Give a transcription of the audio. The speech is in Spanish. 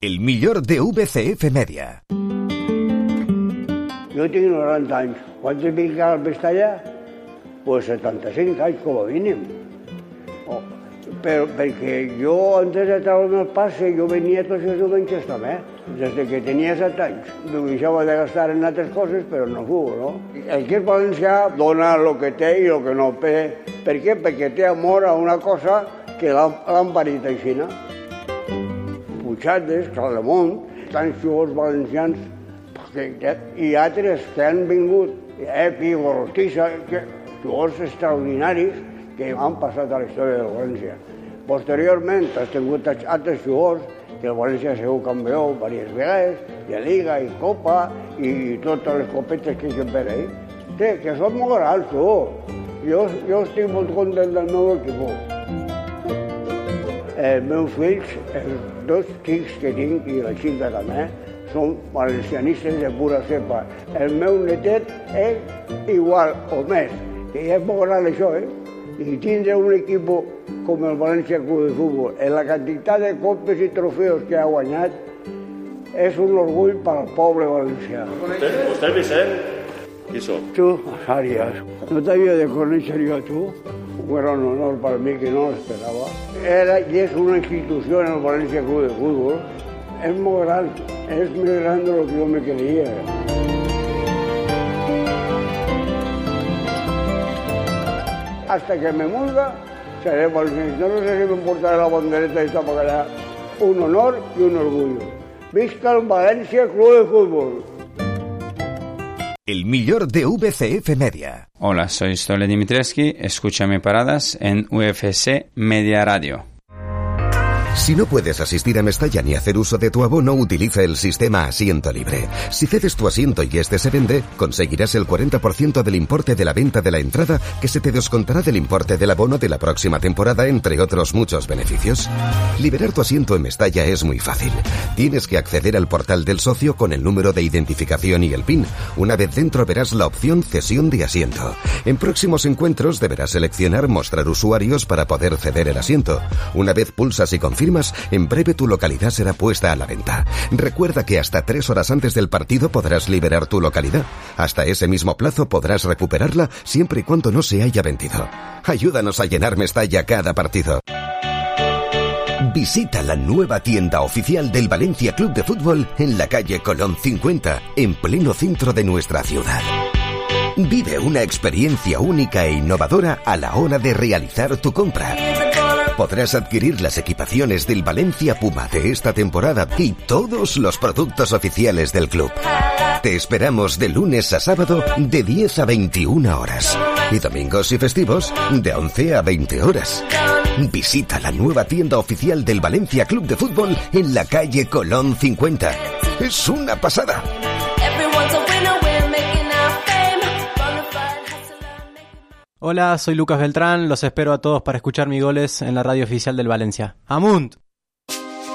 El millor de VCF Media. Jo tinc 90 anys. Quan he vingut al Mestalla? Pues 75 anys, com a mínim. Però perquè jo, antes de treure el passe, jo venia tots els diumenges també. Des que tenia 7 anys. M'ho deixava de gastar en altres coses, però no futbol, no? El que és valencià dona el que té i el que no té. Per què? Perquè té amor a una cosa que l'han parit així, no? Puigades, Caldemont, tants jugadors valencians i altres que han vingut, Epi, Gorotissa, jugadors extraordinaris que han passat a la història del València. Posteriorment has tingut altres jugadors que el València ha sigut campió diverses vegades, de Liga i Copa i totes les copetes que hi ha per ahí. Sí, que són molt grans, tu. Jo estic molt content del meu equip. Els meus fills, els 2 xics que tinc i la xica també, són valencianistes de pura cepa. El meu netet és igual o més, que ja és molt gran això, I tindre un equip com el València Club de Futbol, en la quantitat de copes i trofeus que ha guanyat, és un orgull per al poble valencià. Vostè, Vicent? Qui sóc? Tu, Arias. No t'havia de conèixer jo a tu? Era un honor per mi que no l'esperava. Era i és una institució en el València Club de Futbol. És molt gran, és més gran de lo que jo me creia. Hasta que me muda, seré valencià. No sé si m'emportaré la bandereta esta para allá. Un honor y un orgullo. Visca el València Club de Futbol. El millor de VCF Media. Hola, soy Stole Dimitrescu. Escúchame paradas en UFC Media Radio. Si no puedes asistir a Mestalla ni hacer uso de tu abono, utiliza el sistema Asiento Libre. Si cedes tu asiento y este se vende, conseguirás el 40% del importe de la venta de la entrada, que se te descontará del importe del abono de la próxima temporada, entre otros muchos beneficios. Liberar tu asiento en Mestalla es muy fácil. Tienes que acceder al portal del socio con el número de identificación y el PIN. Una vez dentro verás la opción Cesión de asiento. En próximos encuentros deberás seleccionar Mostrar usuarios para poder ceder el asiento. Una vez pulsas y confirmas, en breve tu localidad será puesta a la venta. Recuerda que hasta 3 horas antes del partido podrás liberar tu localidad. Hasta ese mismo plazo podrás recuperarla siempre y cuando no se haya vendido. Ayúdanos a llenar Mestalla cada partido. Visita la nueva tienda oficial del Valencia Club de Fútbol en la calle Colón 50, en pleno centro de nuestra ciudad. Vive una experiencia única e innovadora a la hora de realizar tu compra. Podrás adquirir las equipaciones del Valencia Puma de esta temporada y todos los productos oficiales del club. Te esperamos de lunes a sábado de 10 a 21 horas y domingos y festivos de 11 a 20 horas. Visita la nueva tienda oficial del Valencia Club de Fútbol en la calle Colón 50. ¡Es una pasada! Hola, soy Lucas Beltrán, los espero a todos para escuchar mis goles en la radio oficial del Valencia. ¡Amunt!